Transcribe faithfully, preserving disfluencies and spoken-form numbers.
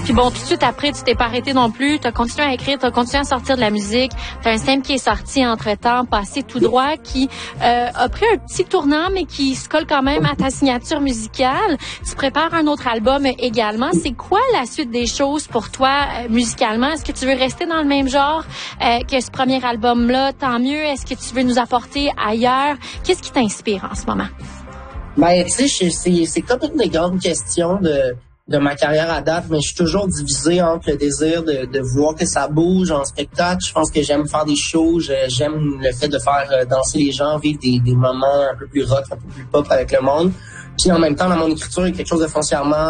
Puis bon, tout de suite après, tu t'es pas arrêté non plus. Tu as continué à écrire, tu as continué à sortir de la musique. Tu as un simple qui est sorti entre-temps, passé tout droit, qui euh, a pris un petit tournant, mais qui se colle quand même à ta signature musicale. Tu prépares un autre album également. C'est quoi la suite des choses pour toi euh, musicalement? Est-ce que tu veux rester dans le même genre euh, que ce premier album-là? Tant mieux. Est-ce que tu veux nous apporter ailleurs? Qu'est-ce qui t'inspire en ce moment? Ben, tu sais, c'est, c'est comme une des grandes questions de, de ma carrière à date, mais je suis toujours divisé entre le désir de, de voir que ça bouge en spectacle. Je pense que j'aime faire des shows, je, j'aime le fait de faire danser les gens, vivre des, des moments un peu plus rock, un peu plus pop avec le monde. Puis en même temps, dans mon écriture, il y a quelque chose de foncièrement